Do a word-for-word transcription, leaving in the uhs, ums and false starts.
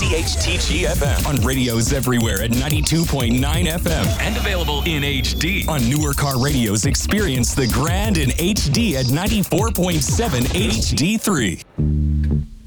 C H T G F M. On radios everywhere at ninety-two point nine F M. And available in H D. On newer car radios, experience the grand in H D at ninety-four point seven H D three.